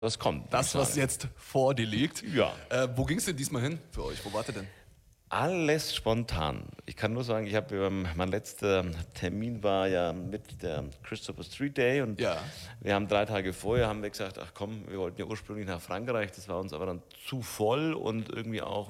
Das kommt. Das, was jetzt vor dir liegt. Ja. Wo ging es denn diesmal hin für euch? Wo wart ihr denn? Alles spontan. Ich kann nur sagen, mein letzter Termin war ja mit der Christopher Street Day und Ja. wir haben 3 Tage vorher haben wir gesagt, ach komm, wir wollten ja ursprünglich nach Frankreich, das war uns aber dann zu voll und irgendwie auch